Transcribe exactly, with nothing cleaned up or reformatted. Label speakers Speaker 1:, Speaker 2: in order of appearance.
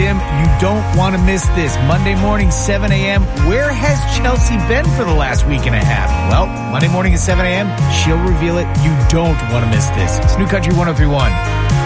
Speaker 1: Jim, you don't want to miss this. Monday morning, seven a.m. Where has Chelsea been for the last week and a half? Well, Monday morning at seven a.m., she'll reveal it. You don't want to miss this. It's New Country one oh three point one.